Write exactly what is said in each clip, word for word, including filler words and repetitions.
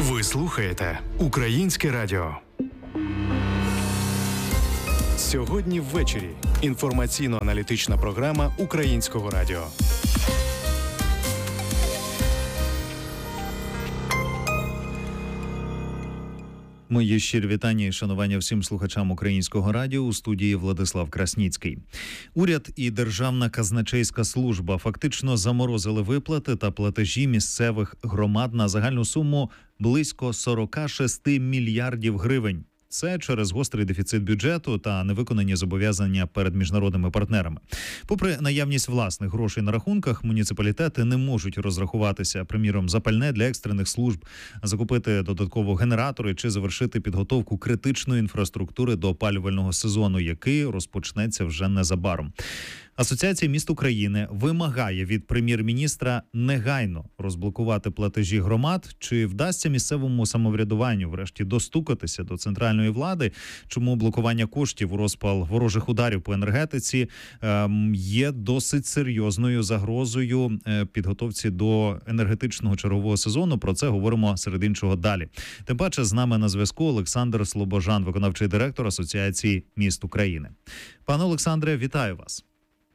Ви слухаєте Українське радіо. Сьогодні ввечері. Інформаційно-аналітична програма Українського радіо. Мої щирі вітання і шанування всім слухачам Українського радіо. У студії Владислав Красніцький. Уряд і Державна казначейська служба фактично заморозили виплати та платежі місцевих громад на загальну суму близько сорок шість мільярдів гривень. Це через гострий дефіцит бюджету та невиконані зобов'язання перед міжнародними партнерами. Попри наявність власних грошей на рахунках, муніципалітети не можуть розрахуватися, приміром, за пальне для екстрених служб, закупити додатково генератори чи завершити підготовку критичної інфраструктури до опалювального сезону, який розпочнеться вже незабаром. Асоціація міст України вимагає від прем'єр-міністра негайно розблокувати платежі громад. Чи вдасться місцевому самоврядуванню врешті достукатися до центральної влади? Чому блокування коштів у розпал ворожих ударів по енергетиці ем, є досить серйозною загрозою е, підготовці до енергетичного чергового сезону? Про це говоримо серед іншого далі. Тим паче з нами на зв'язку Олександр Слобожан, виконавчий директор Асоціації міст України. Пане Олександре, вітаю вас.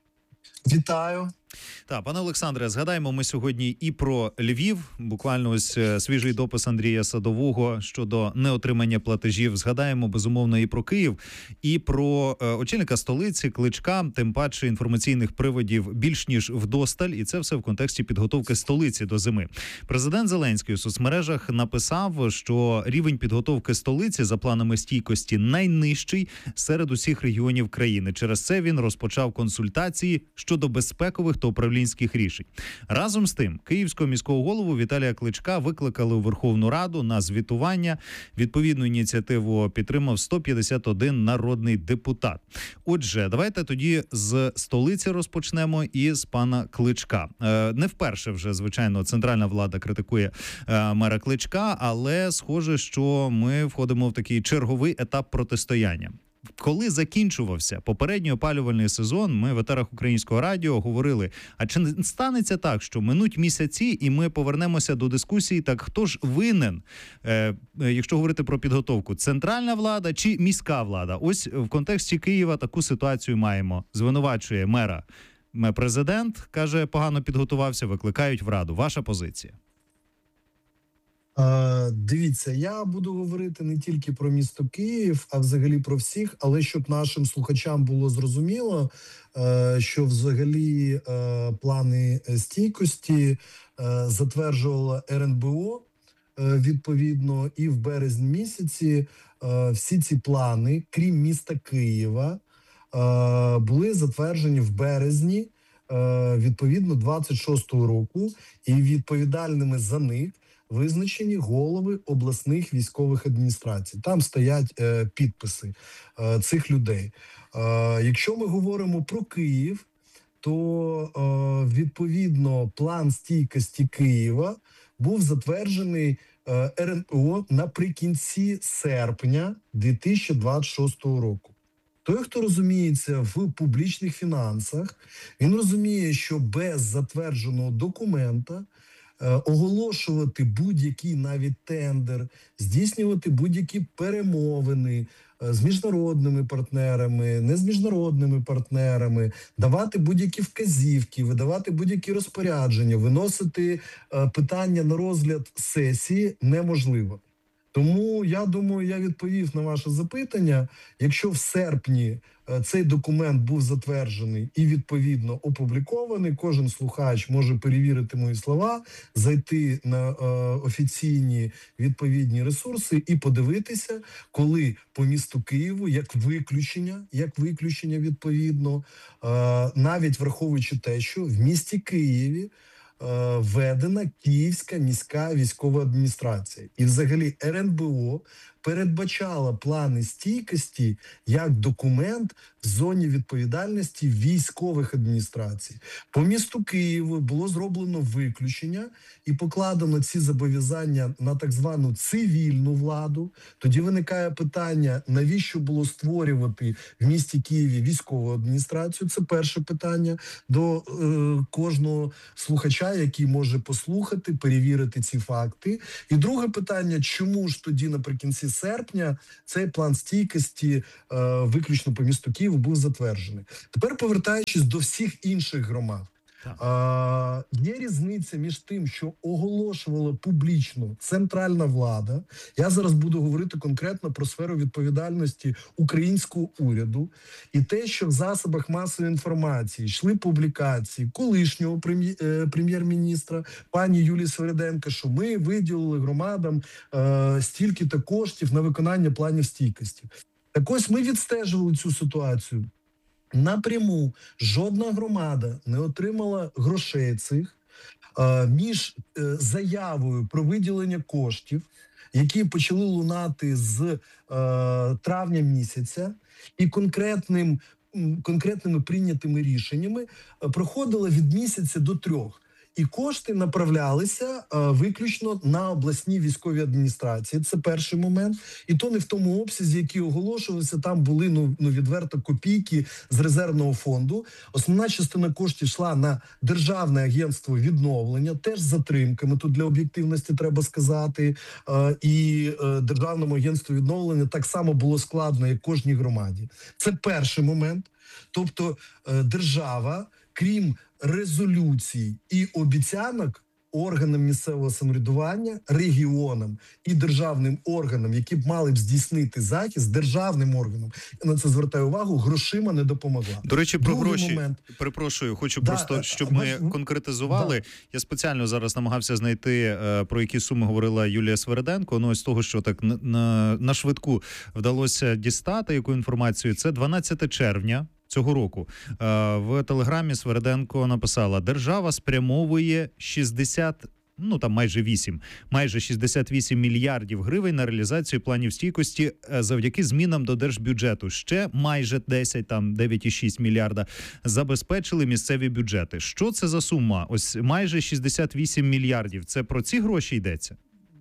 Вітаю. Так, пане Олександре, згадаємо ми сьогодні і про Львів. Буквально ось свіжий допис Андрія Садового щодо неотримання платежів. Згадаємо, безумовно, і про Київ, і про е, очільника столиці Кличка, тим паче інформаційних приводів більш ніж вдосталь. І це все в контексті підготовки столиці до зими. Президент Зеленський у соцмережах написав, що рівень підготовки столиці за планами стійкості найнижчий серед усіх регіонів країни. Через це він розпочав консультації щодо безпекових та управлінських рішень. Разом з тим, київського міського голову Віталія Кличка викликали у Верховну Раду на звітування. Відповідну ініціативу підтримав сто п'ятдесят один народний депутат. Отже, давайте тоді з столиці розпочнемо і з пана Кличка. Не вперше вже, звичайно, центральна влада критикує мера Кличка, але схоже, що ми входимо в такий черговий етап протистояння. Коли закінчувався попередній опалювальний сезон, ми в етерах Українського радіо говорили, а чи не станеться так, що минуть місяці і ми повернемося до дискусії, так хто ж винен, е, якщо говорити про підготовку, центральна влада чи міська влада? Ось в контексті Києва таку ситуацію маємо. Звинувачує мера президент, каже, погано підготувався, викликають в Раду. Ваша позиція? Дивіться, я буду говорити не тільки про місто Київ, а взагалі про всіх, але щоб нашим слухачам було зрозуміло, що взагалі плани стійкості затверджувала ер ен бе о відповідно, і в березні місяці всі ці плани, крім міста Києва, були затверджені в березні відповідно двадцять шостого року, і відповідальними за них визначені голови обласних військових адміністрацій. Там стоять е, підписи е, цих людей. Е, якщо ми говоримо про Київ, то е, відповідно план стійкості Києва був затверджений е, ер ен о наприкінці серпня дві тисячі двадцять шостого року. Той, хто розуміється в публічних фінансах, він розуміє, що без затвердженого документа оголошувати будь-який навіть тендер, здійснювати будь-які перемовини з міжнародними партнерами, не з міжнародними партнерами, давати будь-які вказівки, видавати будь-які розпорядження, виносити питання на розгляд сесії неможливо. Тому, я думаю, я відповів на ваше запитання. Якщо в серпні цей документ був затверджений і, відповідно, опублікований, кожен слухач може перевірити мої слова, зайти на е, офіційні відповідні ресурси і подивитися, коли по місту Києву, як виключення, як виключення відповідно, е, навіть враховуючи те, що в місті Києві введена Київська міська військова адміністрація. І взагалі ер ен бе о передбачала плани стійкості як документ в зоні відповідальності військових адміністрацій. По місту Києву було зроблено виключення і покладено ці зобов'язання на так звану цивільну владу. Тоді виникає питання, навіщо було створювати в місті Києві військову адміністрацію? Це перше питання до е, кожного слухача, який може послухати, перевірити ці факти. І друге питання, чому ж тоді наприкінці серпня цей план стійкості е, виключно по місту Києву був затверджений. Тепер повертаючись до всіх інших громад. А, є різниця між тим, що оголошувала публічно центральна влада. Я зараз буду говорити конкретно про сферу відповідальності українського уряду. І те, що в засобах масової інформації йшли публікації колишнього прем'єр-міністра, пані Юлії Свериденко, що ми виділили громадам е, стільки-то коштів на виконання планів стійкості. Так ось ми відстежували цю ситуацію. Напряму жодна громада не отримала грошей цих е, між е, заявою про виділення коштів, які почали лунати з е, травня місяця, і конкретним, конкретними прийнятими рішеннями е, проходила від місяця до трьох. І кошти направлялися е, виключно на обласні військові адміністрації. Це перший момент. І то не в тому обсязі, який оголошувався. Там були ну, ну відверто копійки з резервного фонду. Основна частина коштів йшла на Державне агентство відновлення, теж з затримками. Тут для об'єктивності треба сказати. Е, і е, Державному агентству відновлення так само було складно, як кожній громаді. Це перший момент. Тобто е, держава, крім резолюцій і обіцянок органам місцевого самоврядування, регіонам і державним органам, які б мали б здійснити захист, державним органам, я на це звертаю увагу, грошима не допомогла. До речі, про Другий гроші, момент. перепрошую, хочу Да, просто, щоб ми ваш... конкретизували. Да. Я спеціально зараз намагався знайти, про які суми говорила Юлія Свериденко. Ну, з того, що так на, на швидку вдалося дістати, яку інформацію, це дванадцяте червня цього року. В телеграмі Свериденко написала: держава спрямовує шістдесят, ну там майже вісім, майже шістдесят вісім мільярдів гривень на реалізацію планів стійкості завдяки змінам до держбюджету. Ще майже десять, там дев'ять цілих шість мільярда забезпечили місцеві бюджети. Що це за сума? Ось майже шістдесят вісім мільярдів. Це про ці гроші йдеться?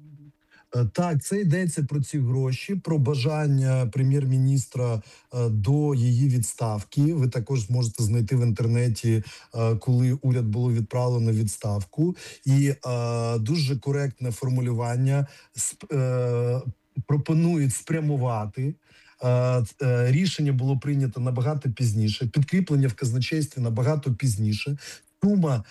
Так, це йдеться про ці гроші, про бажання прем'єр-міністра до її відставки. Ви також зможете знайти в інтернеті, коли уряд було відправлено відставку. І дуже коректне формулювання пропонують спрямувати. Рішення було прийнято набагато пізніше, підкріплення в казначействі набагато пізніше. Сума,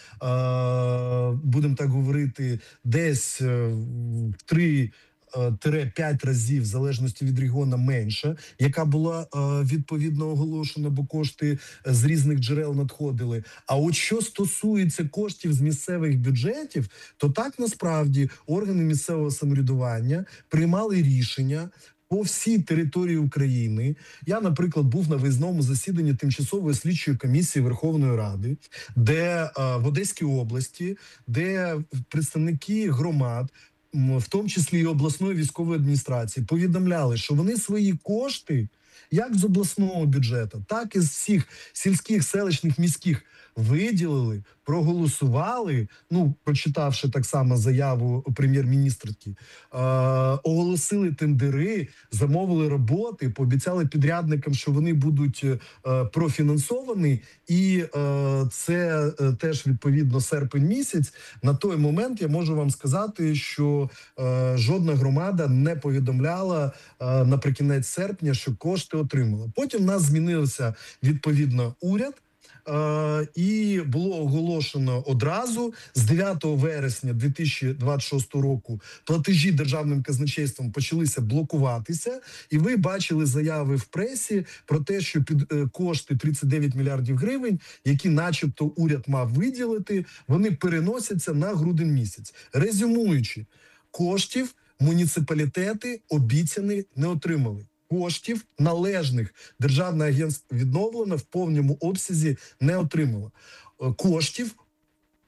будемо так говорити, десь в три-п'ять разів, в залежності від регіону, менша, яка була відповідно оголошена, бо кошти з різних джерел надходили. А от що стосується коштів з місцевих бюджетів, то так насправді органи місцевого самоврядування приймали рішення по всій території України. Я, наприклад, був на виїзному засіданні Тимчасової слідчої комісії Верховної Ради, де в Одеській області, де представники громад, в тому числі і обласної військової адміністрації, повідомляли, що вони свої кошти, як з обласного бюджету, так і з всіх сільських, селищних, міських, виділили, проголосували, ну, прочитавши так само заяву прем'єр-міністрки, е, оголосили тендери, замовили роботи, пообіцяли підрядникам, що вони будуть е, профінансовані, і е, це е, теж, відповідно, серпень місяць. На той момент я можу вам сказати, що е, жодна громада не повідомляла е, наприкінець серпня, що кошти отримала. Потім в нас змінився, відповідно, уряд, Uh, і було оголошено одразу з дев'ятого вересня дві тисячі двадцять шостого року платежі державним казначейством почалися блокуватися, і ви бачили заяви в пресі про те, що під е, кошти тридцять дев'ять мільярдів гривень, які начебто уряд мав виділити, вони переносяться на грудень місяць. Резюмуючи, коштів муніципалітети обіцяні не отримали. Коштів належних Державне агентство відновлено в повному обсязі не отримало. Коштів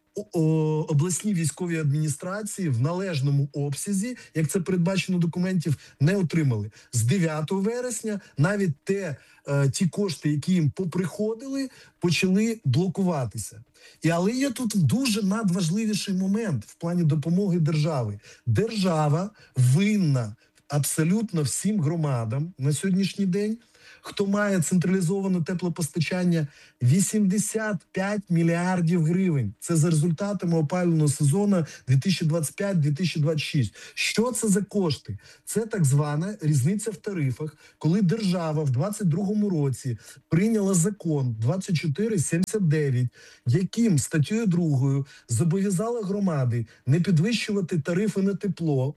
обласні військові адміністрації в належному обсязі, як це передбачено документів, не отримали. З дев'ятого вересня навіть те, ті кошти, які їм поприходили, почали блокуватися. І, але є тут дуже надважливіший момент в плані допомоги держави. Держава винна абсолютно всім громадам на сьогоднішній день, хто має централізоване теплопостачання, вісімдесят п'ять мільярдів гривень. Це за результатами опалювального сезону дві тисячі двадцять п'ять - дві тисячі двадцять шість. Що це за кошти? Це так звана різниця в тарифах, коли держава в двадцять другому році прийняла закон двадцять чотири сімдесят дев'ять, яким статтею другою зобов'язала громади не підвищувати тарифи на тепло.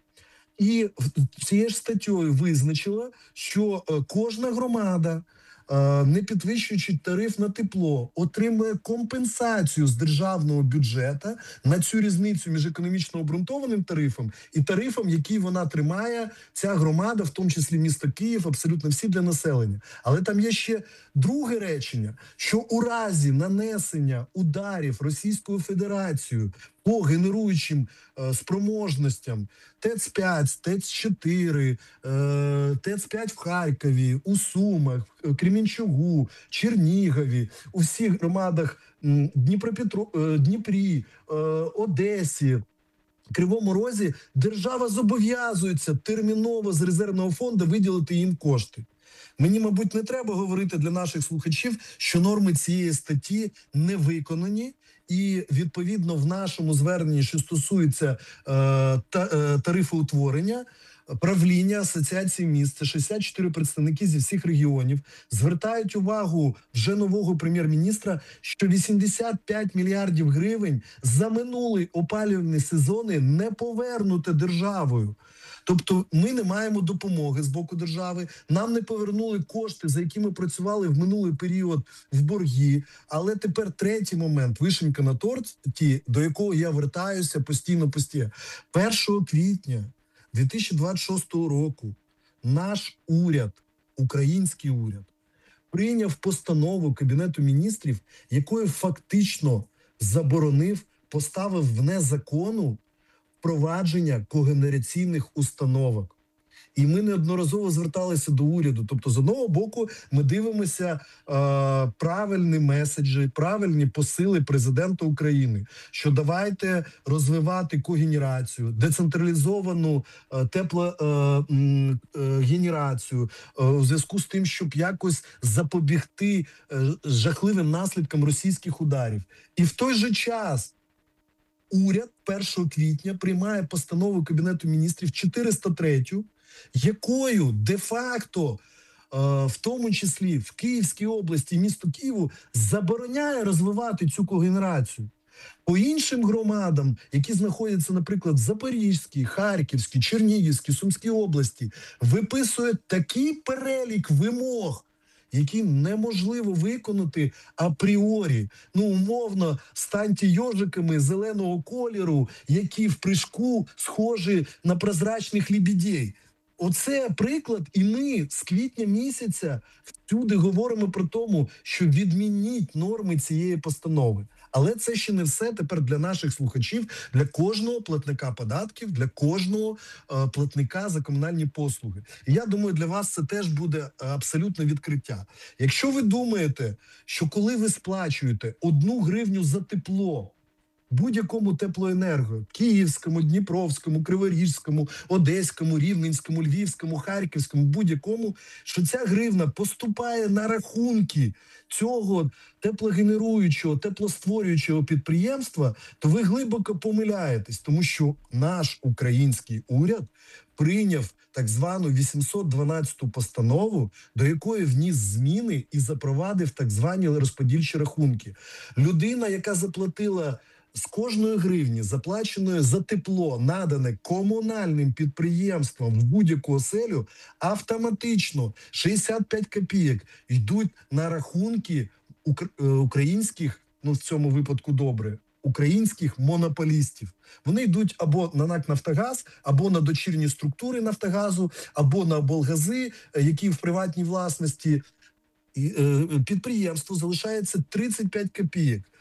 І цією ж статтею визначила, що кожна громада, не підвищуючи тариф на тепло, отримує компенсацію з державного бюджету на цю різницю між економічно обґрунтованим тарифом і тарифом, який вона тримає, ця громада, в тому числі місто Київ, абсолютно всі для населення. Але там є ще друге речення, що у разі нанесення ударів Російською Федерацією по генеруючим е, спроможностям ТЕЦ п'ять, ТЕЦ чотири, е, ТЕЦ п'ять в Харкові, у Сумах, Кремінчугу, Чернігові, у всіх громадах м, Дніпропетро, е, Дніпрі, е, Одесі, Кривому Розі, держава зобов'язується терміново з резервного фонду виділити їм кошти. Мені, мабуть, не треба говорити для наших слухачів, що норми цієї статті не виконані. І, відповідно, в нашому зверненні, що стосується е, та, е, тарифоутворення, правління Асоціації міст, це шістдесят чотири представники зі всіх регіонів, звертають увагу вже нового прем'єр-міністра, що вісімдесят п'ять мільярдів гривень за минулий опалювальний сезони не повернуте державою. Тобто ми не маємо допомоги з боку держави, нам не повернули кошти, за які ми працювали в минулий період в борги. Але тепер третій момент, вишенька на торті, до якого я вертаюся постійно-постійно. першого квітня дві тисячі двадцять шостого року наш уряд, український уряд, прийняв постанову Кабінету міністрів, якою фактично заборонив, поставив вне закону впровадження когенераційних установок. І ми неодноразово зверталися до уряду. Тобто, з одного боку, ми дивимося е, правильні меседжі, правильні посили президента України, що давайте розвивати когенерацію, децентралізовану е, теплогенерацію, е, е, у зв'язку з тим, щоб якось запобігти е, жахливим наслідкам російських ударів. І в той же час уряд першого квітня приймає постанову Кабінету міністрів чотириста третю, якою де-факто, в тому числі в Київській області, місту Києву, забороняє розвивати цю когенерацію. По іншим громадам, які знаходяться, наприклад, в Запорізькій, Харківській, Чернігівській, Сумській області, виписує такий перелік вимог, які неможливо виконати апріорі. Ну, умовно, станьте йожиками зеленого кольору, які в прыжку схожі на прозрачних лебедей. Оце приклад, і ми з квітня місяця всюди говоримо про тому, що відмініть норми цієї постанови. Але це ще не все тепер для наших слухачів, для кожного платника податків, для кожного е, платника за комунальні послуги. І я думаю, для вас це теж буде абсолютне відкриття. Якщо ви думаєте, що коли ви сплачуєте одну гривню за тепло, будь-якому теплоенерго, Київському, Дніпровському, Криворізькому, Одеському, Рівненському, Львівському, Харківському, будь-якому, що ця гривна поступає на рахунки цього теплогенеруючого, теплостворюючого підприємства, то ви глибоко помиляєтесь, тому що наш український уряд прийняв так звану вісімсот дванадцяту постанову, до якої вніс зміни і запровадив так звані розподільчі рахунки. Людина, яка заплатила з кожної гривні, заплаченої за тепло, надане комунальним підприємствам в будь-яку оселю, автоматично шістдесят п'ять копійок йдуть на рахунки українських, ну в цьому випадку добре, українських монополістів. Вони йдуть або на НАК «Нафтогаз», або на дочірні структури «Нафтогазу», або на облгази, які в приватній власності. Підприємству залишається тридцять п'ять копійок.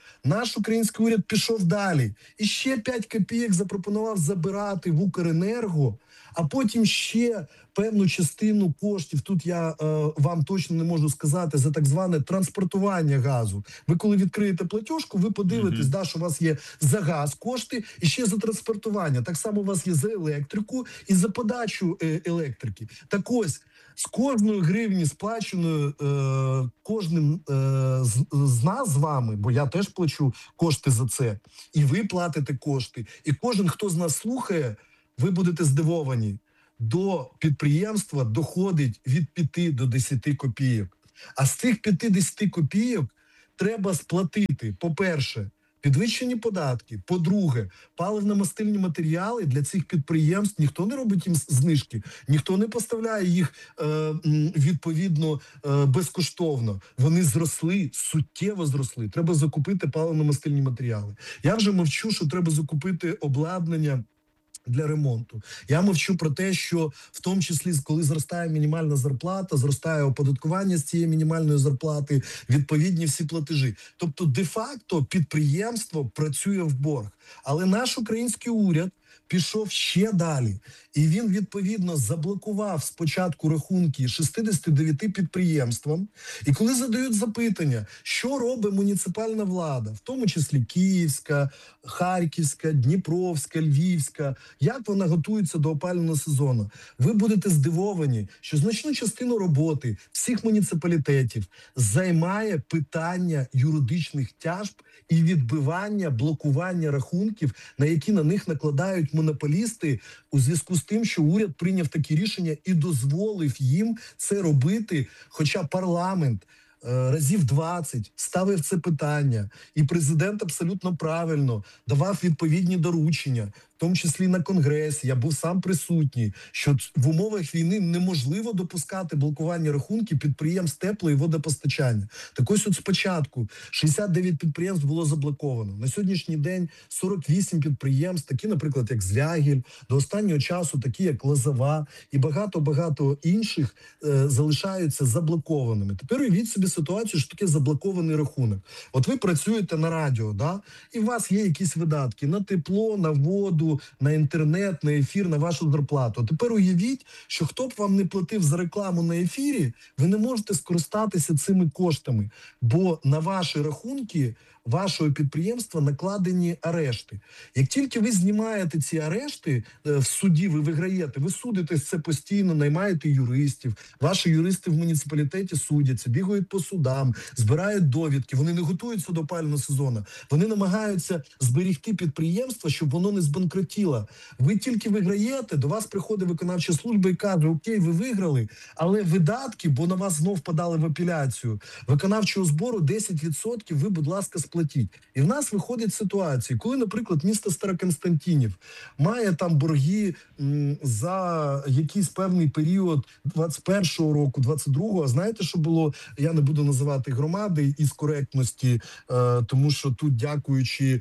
Наш український уряд пішов далі. І ще п'ять копійок запропонував забирати в Укренерго, а потім ще певну частину коштів, тут я е, вам точно не можу сказати, за так зване транспортування газу. Ви коли відкриєте платіжку, ви подивитесь, mm-hmm. да, що у вас є за газ кошти і ще за транспортування. Так само у вас є за електрику і за подачу е, електрики. Так ось, з кожної гривні сплаченої е, кожним е, з, з нас з вами, бо я теж плачу кошти за це, і ви платите кошти, і кожен, хто з нас слухає, ви будете здивовані, до підприємства доходить від п'яти до десяти копійок. А з цих п'яти-десяти копійок треба сплатити, по-перше, підвищені податки, по-друге, паливно-мастильні матеріали для цих підприємств, ніхто не робить їм знижки, ніхто не поставляє їх е, відповідно е, безкоштовно. Вони зросли, суттєво зросли. Треба закупити паливно-мастильні матеріали. Я вже мовчу, що треба закупити обладнання для ремонту. Я мовчу про те, що в тому числі, коли зростає мінімальна зарплата, зростає оподаткування з цієї мінімальної зарплати, відповідні всі платежі. Тобто, де-факто, підприємство працює в борг. Але наш український уряд пішов ще далі. І він, відповідно, заблокував спочатку рахунки шістдесят дев'ять підприємствам. І коли задають запитання, що робить муніципальна влада, в тому числі Київська, Харківська, Дніпровська, Львівська, як вона готується до опалювального сезону, ви будете здивовані, що значну частину роботи всіх муніципалітетів займає питання юридичних тяжб і відбивання, блокування рахунків, на які на них накладають монополісти у зв'язку з тим, що уряд прийняв такі рішення і дозволив їм це робити, хоча парламент разів двадцять ставив це питання, і президент абсолютно правильно давав відповідні доручення, в тому числі на Конгресі, я був сам присутній, що в умовах війни неможливо допускати блокування рахунків підприємств тепло- і водопостачання. Так ось от спочатку шістдесят дев'ять підприємств було заблоковано. На сьогоднішній день сорок вісім підприємств, такі, наприклад, як Звягіль, до останнього часу такі, як Лозова і багато-багато інших е, залишаються заблокованими. Тепер уявіть собі ситуацію, що таке заблокований рахунок. От ви працюєте на радіо, да? І у вас є якісь видатки на тепло, на воду, на інтернет, на ефір, на вашу зарплату. Тепер уявіть, що хто б вам не платив за рекламу на ефірі, ви не можете скористатися цими коштами, бо на ваші рахунки вашого підприємства накладені арешти. Як тільки ви знімаєте ці арешти, в суді ви виграєте, ви судитесь це постійно, наймаєте юристів, ваші юристи в муніципалітеті судяться, бігають по судам, збирають довідки, вони не готуються до опалювального сезону, вони намагаються зберегти підприємство, щоб воно не збанкротіло. Ви тільки виграєте, до вас приходить виконавча служба і каже, окей, ви виграли, але видатки, бо на вас знов подали в апеляцію, виконавчого збору десять відсотків ви, будь ласка, сплатіть. І в нас виходить ситуація, коли, наприклад, місто Староконстантинів має там борги м, за якийсь певний період двадцять першого року, двадцять другого, а знаєте, що було? Я не буду називати громади із коректності, е, тому що тут, дякуючи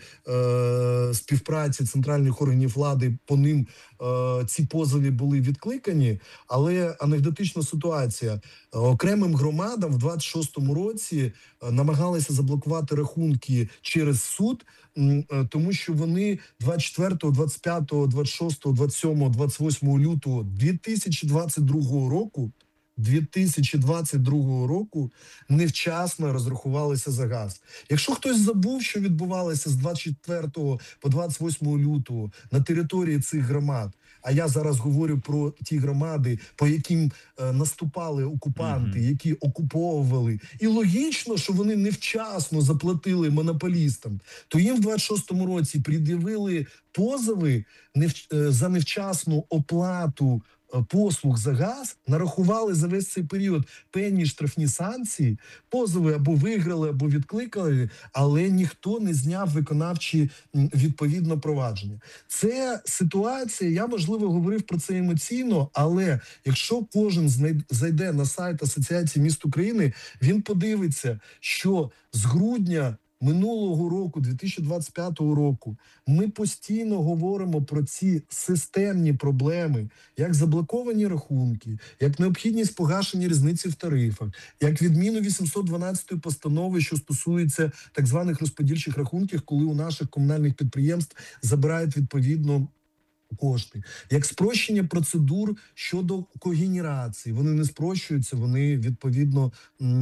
е, співпраці центральних органів влади, по ним е, ці позови були відкликані, але анекдотична ситуація. Окремим громадам в двадцять шостому році намагалися заблокувати рахунки через суд, тому що вони двадцять четвертого, двадцять п'ятого, двадцять шостого, двадцять сьомого, двадцять восьмого лютого дві тисячі двадцять другого року дві тисячі двадцять другого року невчасно розрахувалися за газ. Якщо хтось забув, що відбувалося з двадцять четвертого по двадцять восьмого лютого на території цих громад, а я зараз говорю про ті громади, по яким е, наступали окупанти, mm-hmm. які окуповували. І логічно, що вони невчасно заплатили монополістам. То їм в двадцять шостому році пред'явили позови нев, е, за невчасну оплату послуг за газ, нарахували за весь цей період певні штрафні санкції, позови або виграли, або відкликали, але ніхто не зняв виконавчі відповідно провадження. Це ситуація, я, можливо, говорив про це емоційно, але якщо кожен зайде на сайт Асоціації міст України, він подивиться, що з грудня минулого року, дві тисячі двадцять п'ятого року, ми постійно говоримо про ці системні проблеми, як заблоковані рахунки, як необхідність погашення різниці в тарифах, як відміну вісімсот дванадцятої постанови, що стосується так званих розподільчих рахунків, коли у наших комунальних підприємств забирають відповідно кошти, як спрощення процедур щодо когенерації. Вони не спрощуються, вони відповідно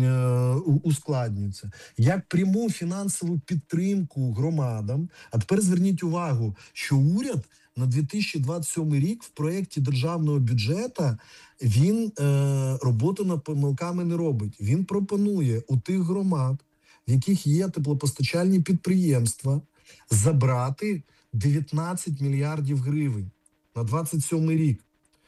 ускладнюються. Як пряму фінансову підтримку громадам. А тепер зверніть увагу, що уряд на дві тисячі двадцять сьомий рік в проєкті державного бюджету він е, роботу над помилками не робить. Він пропонує у тих громад, в яких є теплопостачальні підприємства, забрати дев'ятнадцять мільярдів гривень на двадцять сьомий рік.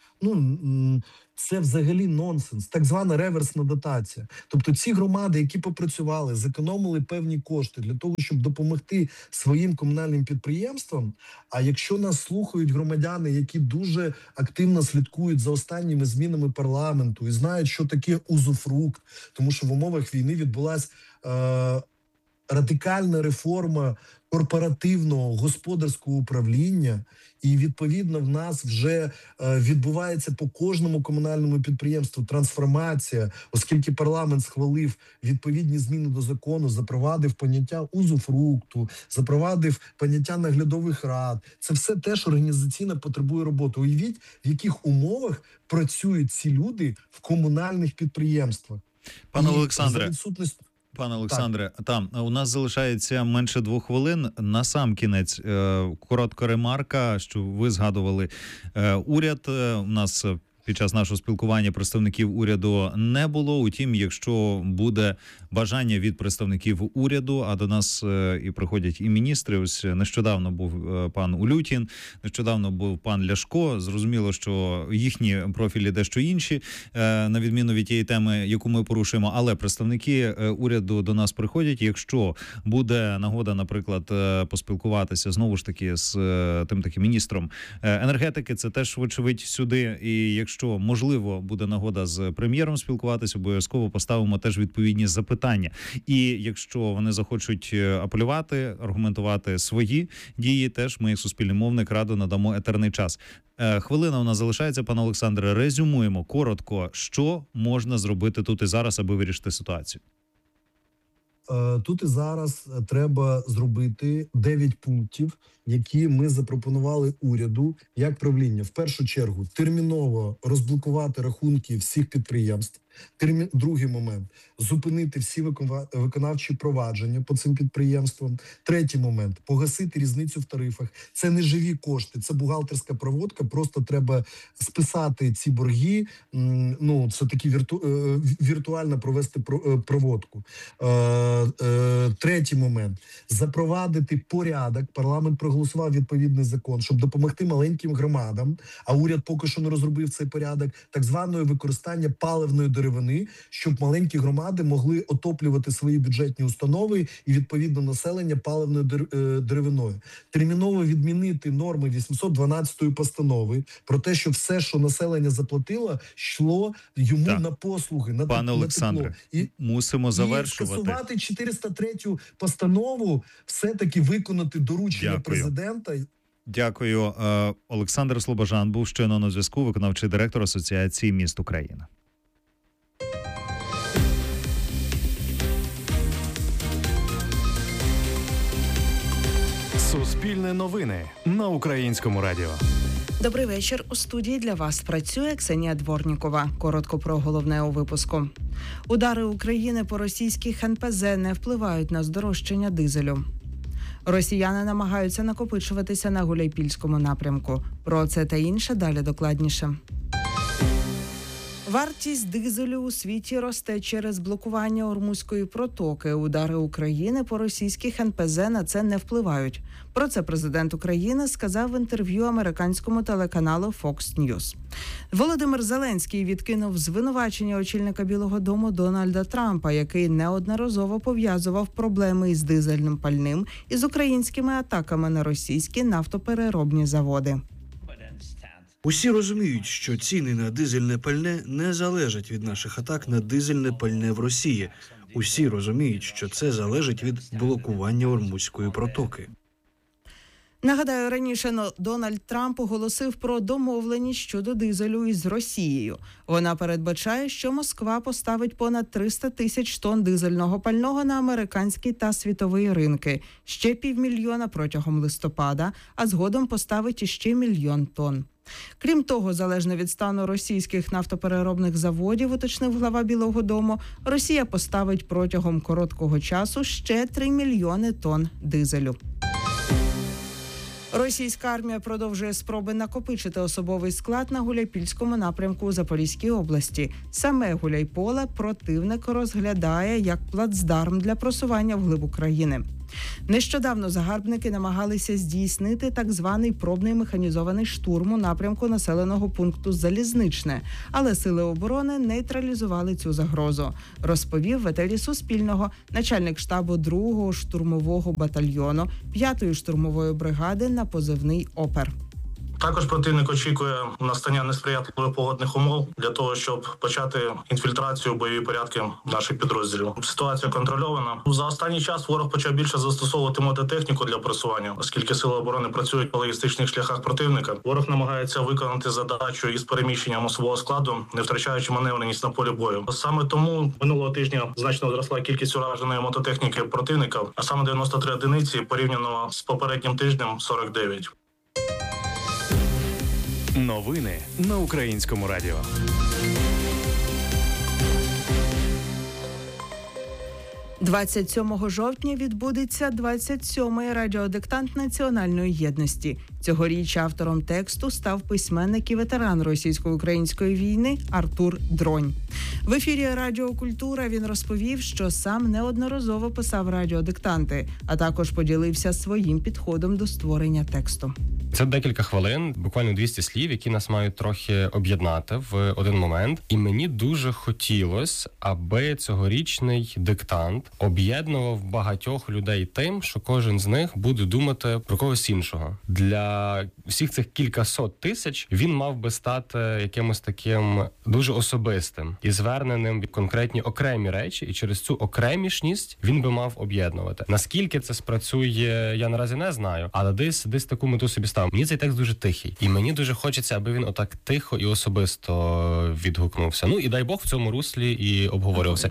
Ну, це взагалі нонсенс, так звана реверсна дотація. Тобто ці громади, які попрацювали, зекономили певні кошти для того, щоб допомогти своїм комунальним підприємствам, а якщо нас слухають громадяни, які дуже активно слідкують за останніми змінами парламенту і знають, що таке узуфрукт, тому що в умовах війни відбулася е, радикальна реформа корпоративного господарського управління, і відповідно в нас вже е, відбувається по кожному комунальному підприємству трансформація, оскільки парламент схвалив відповідні зміни до закону, запровадив поняття узуфрукту, запровадив поняття наглядових рад. Це все теж організаційно потребує роботи. Уявіть, в яких умовах працюють ці люди в комунальних підприємствах. Пане І Олександре, за відсутність... Пане Олександре, там у нас залишається менше двох хвилин. На сам кінець е, коротка ремарка, що ви згадували е, уряд. Е, у нас під час нашого спілкування представників уряду не було. Утім, якщо буде бажання від представників уряду, а до нас е, і приходять і міністри. Ось нещодавно був е, пан Улютін, нещодавно був пан Ляшко. Зрозуміло, що їхні профілі дещо інші, е, на відміну від тієї теми, яку ми порушуємо. Але представники е, уряду до нас приходять. Якщо буде нагода, наприклад, е, поспілкуватися знову ж таки з е, тим таким міністром е, енергетики, це теж вочевидь сюди. І якщо Якщо, можливо, буде нагода з прем'єром спілкуватися, обов'язково поставимо теж відповідні запитання. І якщо вони захочуть апелювати, аргументувати свої дії, теж ми, як суспільний мовник, радо надамо етерний час. Хвилина у нас залишається, пане Олександре. Резюмуємо коротко, що можна зробити тут і зараз, аби вирішити ситуацію. Тут і зараз треба зробити дев'ять пунктів, які ми запропонували уряду як правління. В першу чергу терміново розблокувати рахунки всіх підприємств. Термі... Другий момент – зупинити всі виконавчі провадження по цим підприємствам. Третій момент – погасити різницю в тарифах. Це не живі кошти, це бухгалтерська проводка, просто треба списати ці борги, ну, це такі вірту... віртуально провести проводку. Третій момент – запровадити порядок. Парламент проголосував відповідний закон, щоб допомогти маленьким громадам, а уряд поки що не розробив цей порядок, так званого використання паливної деревини, щоб маленькі громади могли отоплювати свої бюджетні установи і відповідно населення паливною деревиною. Терміново відмінити норми вісімсот дванадцятої постанови про те, що все, що населення заплатило, йшло йому так на послуги, на, Пане на Олександре, і, мусимо завершувати. І скасувати чотириста третю постанову, все-таки виконати доручення Дякую. президента. Дякую. Олександр Слобожан був щойно на зв'язку, виконавчий директор Асоціації міст України. Суспільне новини на Українському радіо. Добрий вечір. У студії для вас працює Ксенія Дворнікова. Коротко про головне у випуску. Удари України по російських ен пе зет не впливають на здорожчання дизелю. Росіяни намагаються накопичуватися на Гуляйпільському напрямку. Про це та інше далі докладніше. Вартість дизелю у світі росте через блокування Ормузької протоки. Удари України по російських ен пе зет на це не впливають. Про це президент України сказав в інтерв'ю американському телеканалу Fox News. Володимир Зеленський відкинув звинувачення очільника Білого дому Дональда Трампа, який неодноразово пов'язував проблеми із дизельним пальним із українськими атаками на російські нафтопереробні заводи. Усі розуміють, що ціни на дизельне пальне не залежать від наших атак на дизельне пальне в Росії. Усі розуміють, що це залежить від блокування Ормузької протоки. Нагадаю, раніше Дональд Трамп оголосив про домовленість щодо дизелю із Росією. Вона передбачає, що Москва поставить понад триста тисяч тонн дизельного пального на американський та світовий ринки, ще півмільйона протягом листопада, а згодом поставить іще мільйон тонн. Крім того, залежно від стану російських нафтопереробних заводів, уточнив глава Білого дому, Росія поставить протягом короткого часу ще три мільйони тонн дизелю. Російська армія продовжує спроби накопичити особовий склад на Гуляйпільському напрямку у Запорізькій області. Саме Гуляйполе противник розглядає як плацдарм для просування вглиб України. Нещодавно загарбники намагалися здійснити так званий пробний механізований штурм у напрямку населеного пункту Залізничне, але сили оборони нейтралізували цю загрозу, розповів в етері Суспільного начальник штабу другого штурмового батальйону п'ятої штурмової бригади на позивний «Опер». Також противник очікує настання несприятливих погодних умов для того, щоб почати інфільтрацію бойові порядки наших підрозділів. Ситуація контрольована. За останній час ворог почав більше застосовувати мототехніку для просування, оскільки сили оборони працюють по логістичних шляхах противника. Ворог намагається виконати задачу із переміщенням особового складу, не втрачаючи маневреність на полі бою. Саме тому минулого тижня значно зросла кількість ураженої мототехніки противника, а саме дев'яносто три одиниці порівняно з попереднім тижнем сорок дев'ять. Новини на Українському радіо. двадцять сьомого жовтня відбудеться двадцять сьомий радіодиктант Національної єдності. Цьогоріч автором тексту став письменник і ветеран російсько-української війни Артур Дронь. В ефірі Радіо Культура він розповів, що сам неодноразово писав радіодиктанти, а також поділився своїм підходом до створення тексту. Це декілька хвилин, буквально двісті слів, які нас мають трохи об'єднати в один момент. І мені дуже хотілося, аби цьогорічний диктант об'єднував багатьох людей тим, що кожен з них буде думати про когось іншого. Для всіх цих кількасот тисяч він мав би стати якимось таким дуже особистим і зверненим в конкретні окремі речі, і через цю окремішність він би мав об'єднувати. Наскільки це спрацює, я наразі не знаю, але десь, десь таку мету собі став. Мені цей текст дуже тихий, і мені дуже хочеться, аби він отак тихо і особисто відгукнувся. Ну і дай Бог в цьому руслі і обговорювався.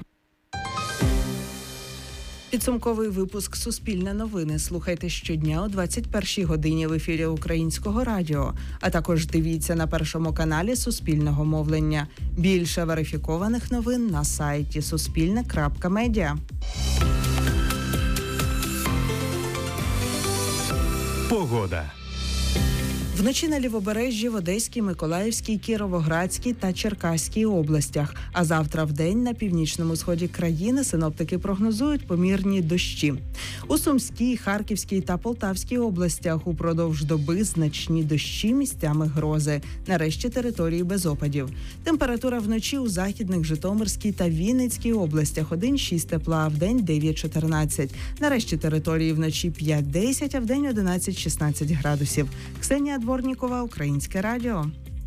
Підсумковий випуск «Суспільне новини» слухайте щодня о двадцять першій годині в ефірі Українського радіо, а також дивіться на Першому каналі Суспільного мовлення. Більше верифікованих новин на сайті суспільне крапка медіа. Погода. Вночі на Лівобережжі, в Одеській, Миколаївській, Кіровоградській та Черкаській областях. А завтра вдень на північному сході країни синоптики прогнозують помірні дощі. У Сумській, Харківській та Полтавській областях упродовж доби значні дощі, місцями грози. Нарешті території без опадів. Температура вночі у Західних, Житомирській та Вінницькій областях один-шість тепла, а вдень дев'ять-чотирнадцять. Нарешті території вночі п'ять-десять, а вдень одинадцять-шістнадцять градусів. Ксенія Дворнікова, Українське радіо.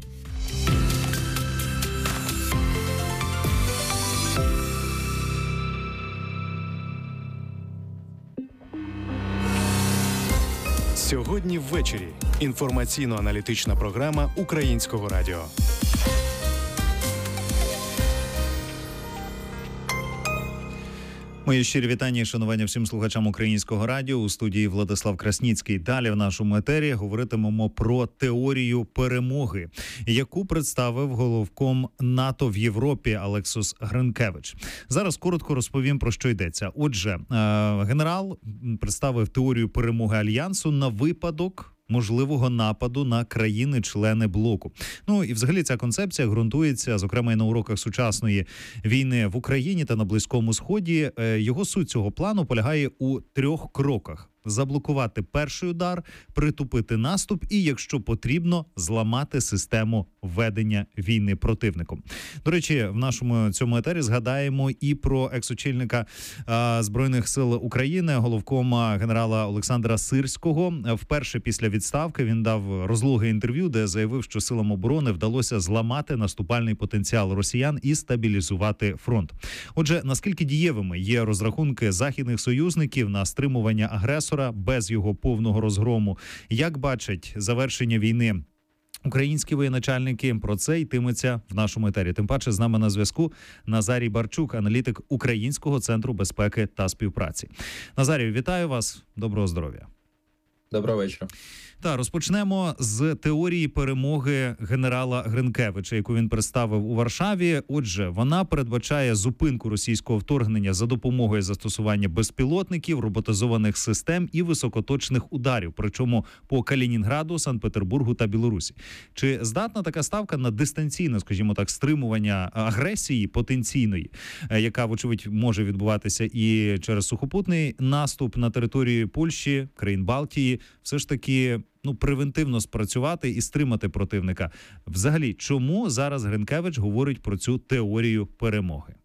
Сьогодні ввечері. Інформаційно-аналітична програма Українського радіо. Мої щирі вітання і шанування всім слухачам Українського радіо. У студії Владислав Красніцький. Далі в нашому етері говоритимемо про теорію перемоги, яку представив головком НАТО в Європі Алексус Гринкевич. Зараз коротко розповім, про що йдеться. Отже, генерал представив теорію перемоги Альянсу на випадок можливого нападу на країни-члени блоку. Ну і взагалі ця концепція ґрунтується, зокрема, і на уроках сучасної війни в Україні та на Близькому Сході. Його суть цього плану полягає у трьох кроках. заблокувати перший удар, притупити наступ і, якщо потрібно, зламати систему ведення війни противником. До речі, в нашому цьому етері згадаємо і про екс-очільника а, Збройних сил України, головкома генерала Олександра Сирського. Вперше після відставки він дав розлоге інтерв'ю, де заявив, що силам оборони вдалося зламати наступальний потенціал росіян і стабілізувати фронт. Отже, наскільки дієвими є розрахунки західних союзників на стримування агресора без його повного розгрому? Як бачать завершення війни українські воєначальники? Про це йтиметься в нашому етері. Тим паче з нами на зв'язку Назарій Барчук, аналітик Українського центру безпеки та співпраці. Назарію, вітаю вас. Доброго здоров'я. Доброго вечора. Так, розпочнемо з теорії перемоги генерала Гринкевича, яку він представив у Варшаві. Отже, вона передбачає зупинку російського вторгнення за допомогою застосування безпілотників, роботизованих систем і високоточних ударів, причому по Калінінграду, Санкт-Петербургу та Білорусі. Чи здатна така ставка на дистанційне, скажімо так, стримування агресії потенційної, яка, вочевидь, може відбуватися і через сухопутний наступ на територію Польщі, країн Балтії, все ж таки ну, превентивно спрацювати і стримати противника? Взагалі, чому зараз Гринкевич говорить про цю теорію перемоги?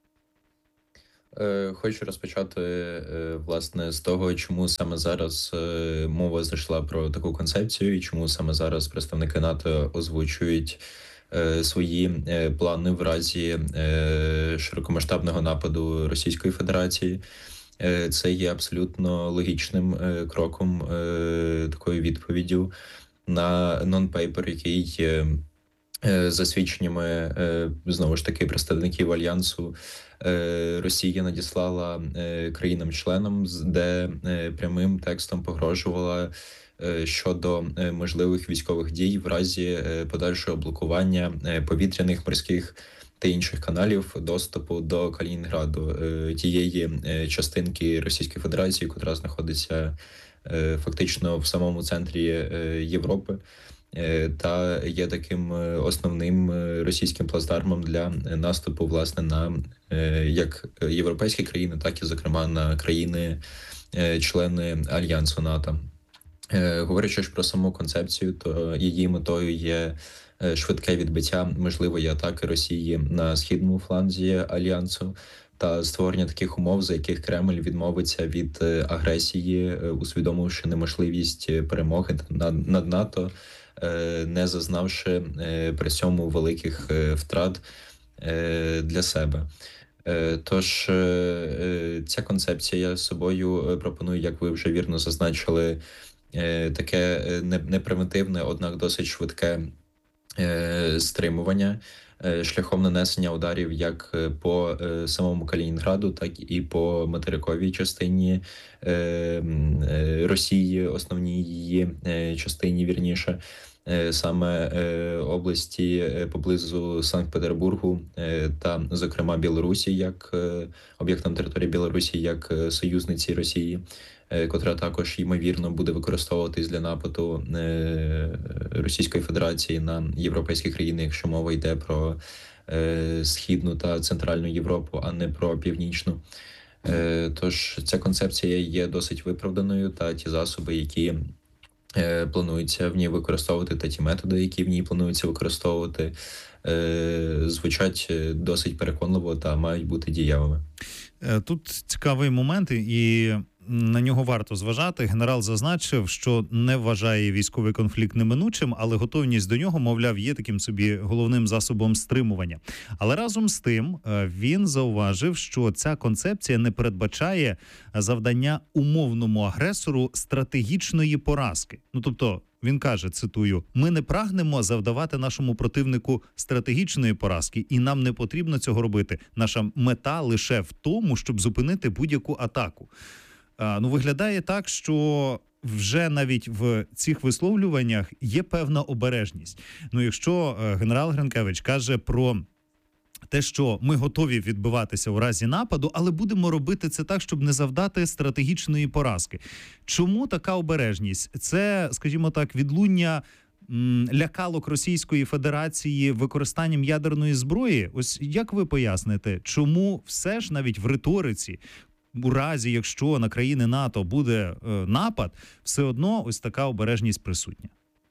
Хочу розпочати, власне, з того, чому саме зараз мова зайшла про таку концепцію і чому саме зараз представники НАТО озвучують свої плани в разі широкомасштабного нападу Російської Федерації. Це є абсолютно логічним кроком, такою відповіддю на нон-пейпер, який за свідченнями, знову ж таки, представників Альянсу, Росія надіслала країнам-членам, де прямим текстом погрожувала щодо можливих військових дій в разі подальшого блокування повітряних, морських та інших каналів доступу до Калінінграду, тієї частинки Російської Федерації, яка знаходиться фактично в самому центрі Європи, та є таким основним російським плацдармом для наступу, власне, на як європейські країни, так і, зокрема, на країни-члени Альянсу НАТО. Говорячи ж про саму концепцію, то її метою є швидке відбиття можливої атаки Росії на східному фланзі Альянсу та створення таких умов, за яких Кремль відмовиться від агресії, усвідомивши неможливість перемоги над НАТО, не зазнавши при цьому великих втрат для себе. Тож ця концепція собою пропонує, як ви вже вірно зазначили, таке непримітивне, однак досить швидке стримування шляхом нанесення ударів як по самому Калінінграду, так і по материковій частині Росії, основній її частині, вірніше, саме області поблизу Санкт-Петербургу та, зокрема, Білорусі, як об'єкт на території Білорусі, як союзниці Росії, котра також, ймовірно, буде використовуватись для нападу Російської Федерації на європейські країни, якщо мова йде про Східну та Центральну Європу, а не про Північну. Тож ця концепція є досить виправданою, та ті засоби, які планується в ній використовувати, та ті методи, які в ній плануються використовувати, звучать досить переконливо та мають бути дієвими. Тут цікавий момент, і на нього варто зважати. Генерал зазначив, що не вважає військовий конфлікт неминучим, але готовність до нього, мовляв, є таким собі головним засобом стримування. Але разом з тим він зауважив, що ця концепція не передбачає завдання умовному агресору стратегічної поразки. Ну, тобто, він каже, цитую, «Ми не прагнемо завдавати нашому противнику стратегічної поразки, і нам не потрібно цього робити. Наша мета лише в тому, щоб зупинити будь-яку атаку». А, ну, виглядає так, що вже навіть в цих висловлюваннях є певна обережність. Ну, якщо генерал Гринкевич каже про те, що ми готові відбиватися у разі нападу, але будемо робити це так, щоб не завдати стратегічної поразки. Чому така обережність? Це, скажімо так, відлуння м, лякалок Російської Федерації використанням ядерної зброї? Ось як ви поясните, чому все ж навіть в риториці, у разі, якщо на країни НАТО буде е, напад, все одно ось така обережність присутня?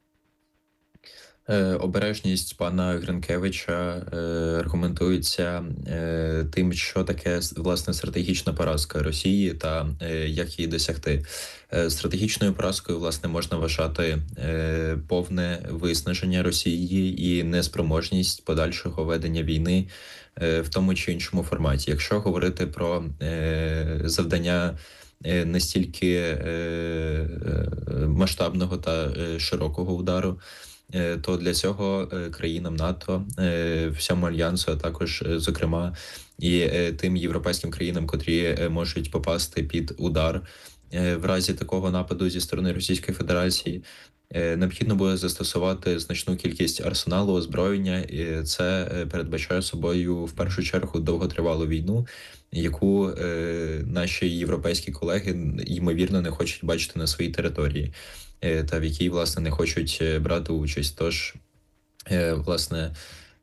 Е, Обережність пана Гринкевича е, аргументується е, тим, що таке власне стратегічна поразка Росії та е, як її досягти. Е, стратегічною поразкою власне можна вважати е, повне виснаження Росії і неспроможність подальшого ведення війни е, в тому чи іншому форматі. Якщо говорити про е, завдання е, настільки е, е, масштабного та е, широкого удару, то для цього країнам НАТО, всьому альянсу, а також, зокрема, і тим європейським країнам, котрі можуть попасти під удар в разі такого нападу зі сторони Російської Федерації, необхідно буде застосувати значну кількість арсеналу, озброєння, і це передбачає собою в першу чергу довготривалу війну, яку наші європейські колеги, ймовірно, не хочуть бачити на своїй території, та в якій, власне, не хочуть брати участь. Тож, власне,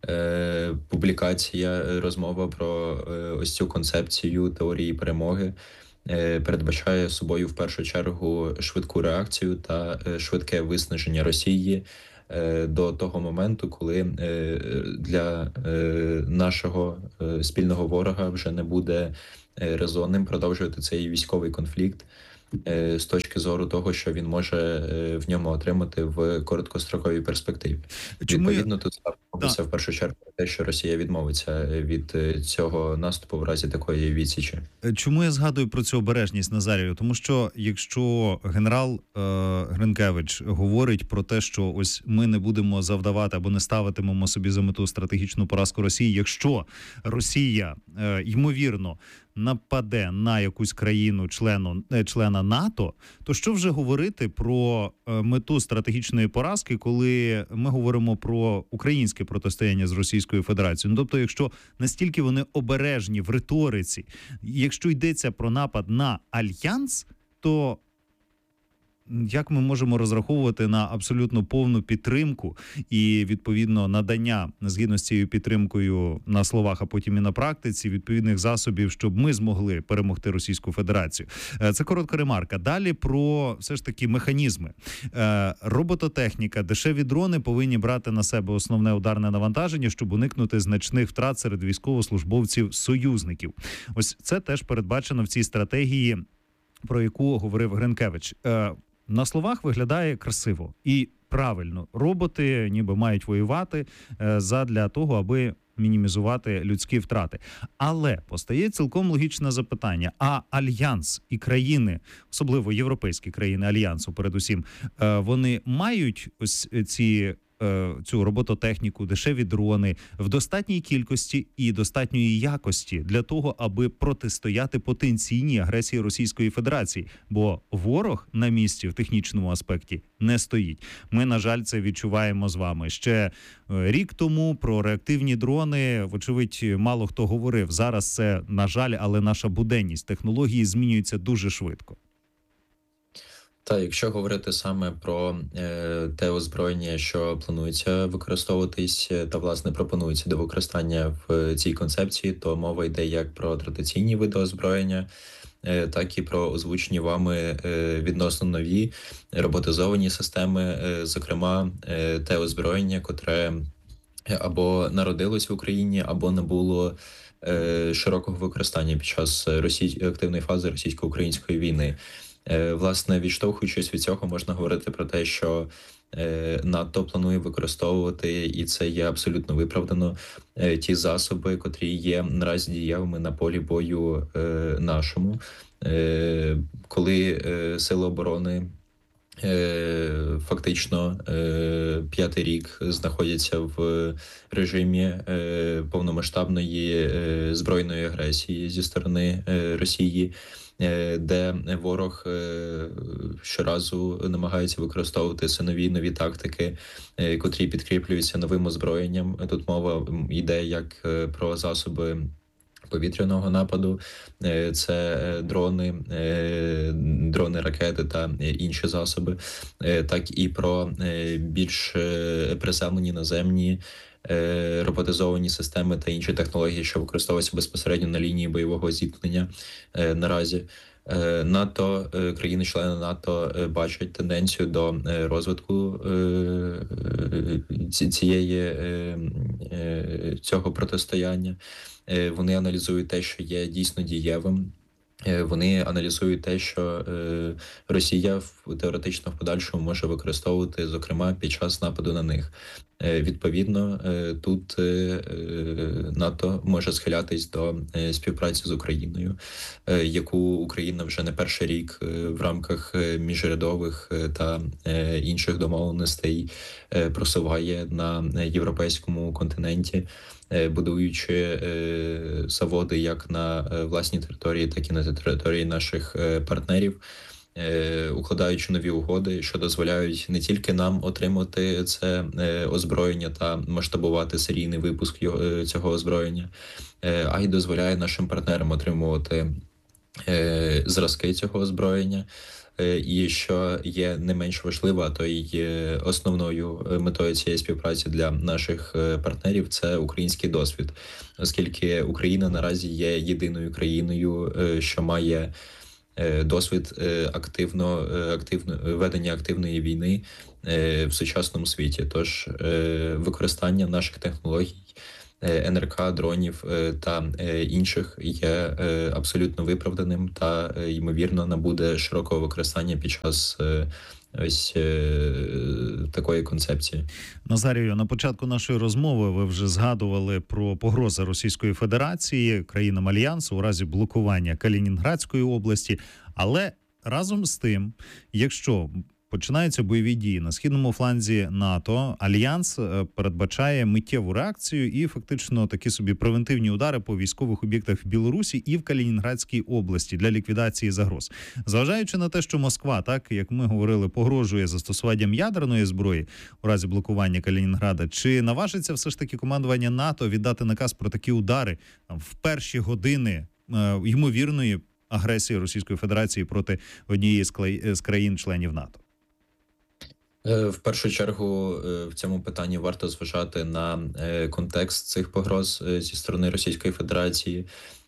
публікація, розмова про ось цю концепцію теорії перемоги передбачає собою в першу чергу швидку реакцію та швидке виснаження Росії до того моменту, коли для нашого спільного ворога вже не буде резонним продовжувати цей військовий конфлікт з точки зору того, що він може в ньому отримати в короткостроковій перспективі. Чому Відповідно, я... тут ставиться в першу чергу те, що Росія відмовиться від цього наступу в разі такої відсічі. Чому я згадую про цю обережність, Назарію? Тому що якщо генерал е, Гринкевич говорить про те, що ось ми не будемо завдавати або не ставитимемо собі за мету стратегічну поразку Росії, якщо Росія, е, ймовірно, нападе на якусь країну члену, члена НАТО, то що вже говорити про мету стратегічної поразки, коли ми говоримо про українське протистояння з Російською Федерацією? Ну, тобто, якщо настільки вони обережні в риториці, якщо йдеться про напад на альянс, то як ми можемо розраховувати на абсолютно повну підтримку і, відповідно, надання, згідно з цією підтримкою на словах, а потім і на практиці, відповідних засобів, щоб ми змогли перемогти Російську Федерацію? Це коротка ремарка. Далі про все ж таки механізми. Робототехніка, дешеві дрони повинні брати на себе основне ударне навантаження, щоб уникнути значних втрат серед військовослужбовців-союзників. Ось це теж передбачено в цій стратегії, про яку говорив Гринкевич. На словах виглядає красиво і правильно. Роботи ніби мають воювати задля того, аби мінімізувати людські втрати. Але постає цілком логічне запитання. А Альянс і країни, особливо європейські країни Альянсу передусім, вони мають ось ці... цю робототехніку, дешеві дрони в достатній кількості і достатньої якості для того, аби протистояти потенційній агресії Російської Федерації. Бо ворог на місці в технічному аспекті не стоїть. Ми, на жаль, це відчуваємо з вами. Ще рік тому про реактивні дрони, вочевидь, мало хто говорив. Зараз це, на жаль, але наша буденність. Технології змінюються дуже швидко. Та, якщо говорити саме про е, те озброєння, що планується використовуватись та, власне, пропонується до використання в цій концепції, то мова йде як про традиційні види озброєння, е, так і про озвучені вами е, відносно нові роботизовані системи, е, зокрема, е, те озброєння, котре або народилось в Україні, або не було е, широкого використання під час росій... активної фази російсько-української війни. Власне, відштовхуючись від цього, можна говорити про те, що НАТО планує використовувати, і це є абсолютно виправдано, ті засоби, котрі є наразі дієвими на полі бою нашому. Коли Сили оборони фактично п'ятий рік знаходяться в режимі повномасштабної збройної агресії зі сторони Росії, де ворог щоразу намагається використовувати все нові і нові тактики, котрі підкріплюються новим озброєнням. Тут мова йде як про засоби повітряного нападу, це дрони, дрони, ракети та інші засоби, так і про більш приземлені наземні роботизовані системи та інші технології, що використовуються безпосередньо на лінії бойового зіткнення наразі. НАТО, країни-члени НАТО бачать тенденцію до розвитку цієї, цього протистояння. Вони аналізують те, що є дійсно дієвим. Вони аналізують те, що Росія теоретично в подальшому може використовувати, зокрема, під час нападу на них. Відповідно, тут НАТО може схилятись до співпраці з Україною, яку Україна вже не перший рік в рамках міжрядових та інших домовленостей просуває на європейському континенті, будуючи заводи як на власній території, так і на території наших партнерів, укладаючи нові угоди, що дозволяють не тільки нам отримати це озброєння та масштабувати серійний випуск цього озброєння, а й дозволяє нашим партнерам отримувати зразки цього озброєння. І що є не менш важливо, а то й основною метою цієї співпраці для наших партнерів – це український досвід, оскільки Україна наразі є єдиною країною, що має досвід активно, активно ведення активної війни в сучасному світі. Тож використання наших технологій, ен ер ка, дронів та інших є абсолютно виправданим та, ймовірно, набуде широкого використання під час ось такої концепції. Назарію, на початку нашої розмови ви вже згадували про погрози Російської Федерації країнам Альянсу у разі блокування Калінінградської області, але разом з тим, якщо починаються бойові дії на східному фланзі НАТО, Альянс передбачає миттєву реакцію і фактично такі собі превентивні удари по військових об'єктах в Білорусі і в Калінінградській області для ліквідації загроз. Зважаючи на те, що Москва, так, як ми говорили, погрожує застосуванням ядерної зброї у разі блокування Калінінграда, чи наважиться все ж таки командування НАТО віддати наказ про такі удари в перші години е, ймовірної агресії Російської Федерації проти однієї з країн-членів НАТО? В першу чергу в цьому питанні варто зважати на контекст цих погроз зі сторони Російської Федерації.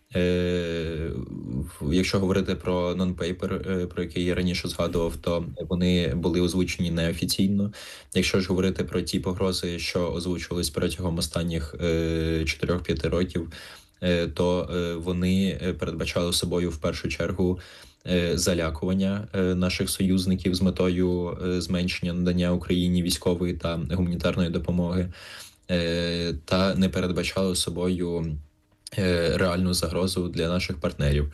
Якщо говорити про нон-пейпер, про який я раніше згадував, то вони були озвучені неофіційно. Якщо ж говорити про ті погрози, що озвучувались протягом останніх чотирьох-п'яти років, то вони передбачали собою в першу чергу залякування наших союзників з метою зменшення надання Україні військової та гуманітарної допомоги, та не передбачали собою реальну загрозу для наших партнерів.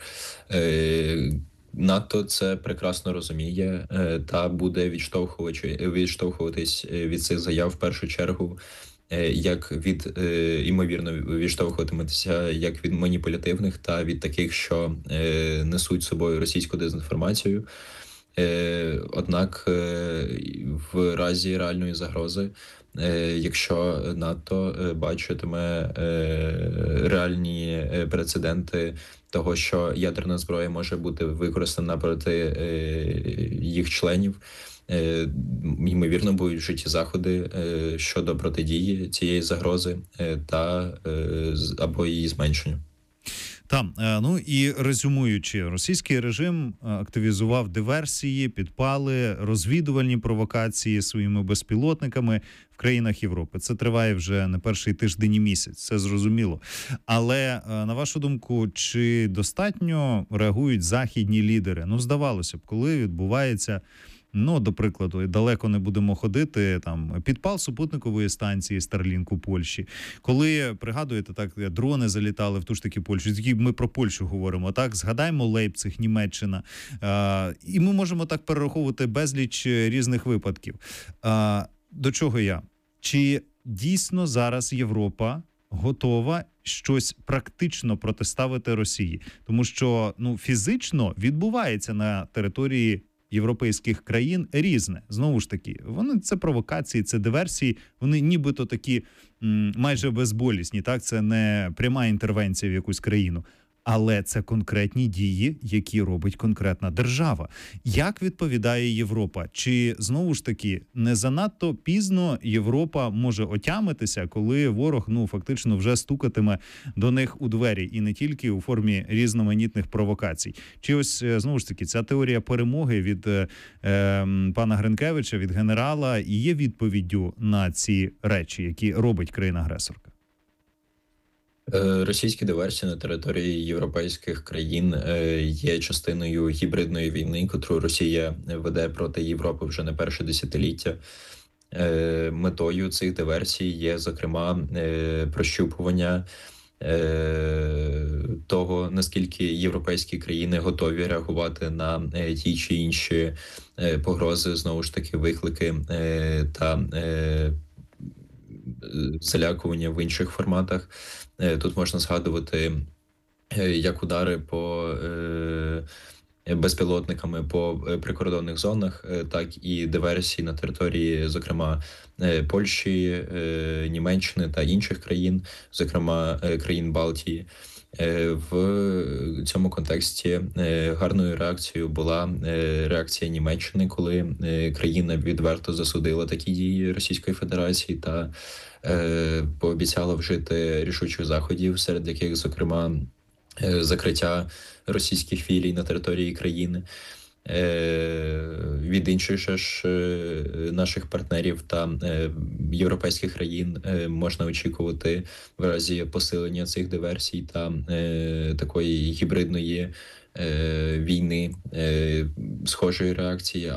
НАТО це прекрасно розуміє та буде відштовхуватись від цих заяв в першу чергу, як від, ймовірно, відштовхуватиметься як від маніпулятивних та від таких, що несуть з собою російську дезінформацію. Однак в разі реальної загрози, якщо НАТО бачитиме реальні прецеденти того, що ядерна зброя може бути використана проти їх членів, ймовірно, будуть вжиті заходи щодо протидії цієї загрози та або її зменшення. Там, ну і резюмуючи, російський режим активізував диверсії, підпали, розвідувальні провокації своїми безпілотниками в країнах Європи. Це триває вже не перший тиждень і місяць, це зрозуміло. Але, на вашу думку, чи достатньо реагують західні лідери? Ну, здавалося б, коли відбувається... Ну, до прикладу, далеко не будемо ходити, там, підпал супутникової станції Starlink у Польщі. Коли, пригадуєте, так, дрони залітали в ту ж таки Польщу, такі ми про Польщу говоримо, так, згадаємо Лейпциг, Німеччина, а, і ми можемо так перераховувати безліч різних випадків. А, до чого я? Чи дійсно зараз Європа готова щось практично протиставити Росії? Тому що, ну, фізично відбувається на території європейських країн різне. Знову ж таки, вони це провокації, це диверсії, вони нібито такі м, майже безболісні, так? Це не пряма інтервенція в якусь країну. Але це конкретні дії, які робить конкретна держава. Як відповідає Європа? Чи, знову ж таки, не занадто пізно Європа може отямитися, коли ворог, ну, фактично вже стукатиме до них у двері, і не тільки у формі різноманітних провокацій? Чи ось, знову ж таки, ця теорія перемоги від е, е, пана Гринкевича, від генерала, і є відповіддю на ці речі, які робить країна-агресорка? Російські диверсії на території європейських країн є частиною гібридної війни, котру Росія веде проти Європи вже не перше десятиліття. Метою цих диверсій є, зокрема, прощупування того, наскільки європейські країни готові реагувати на ті чи інші погрози, знову ж таки, виклики та залякування в інших форматах. Тут можна згадувати як удари по безпілотниками по прикордонних зонах, так і диверсії на території, зокрема, Польщі, Німеччини та інших країн, зокрема, країн Балтії. В цьому контексті гарною реакцією була реакція Німеччини, коли країна відверто засудила такі дії Російської Федерації та пообіцяла вжити рішучих заходів, серед яких, зокрема, закриття російських філій на території країни. Від інших же ж наших партнерів та європейських країн можна очікувати в разі посилення цих диверсій та такої гібридної війни схожої реакції.